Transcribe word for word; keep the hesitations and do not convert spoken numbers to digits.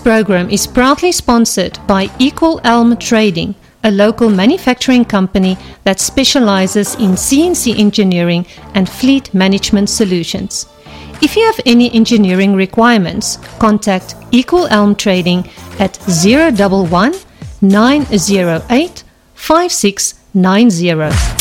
program is proudly sponsored by Equal Elm Trading, a local manufacturing company that specializes in C N C engineering and fleet management solutions. If you have any engineering requirements, contact Equal Elm Trading at zero one one, nine zero eight, five six nine zero.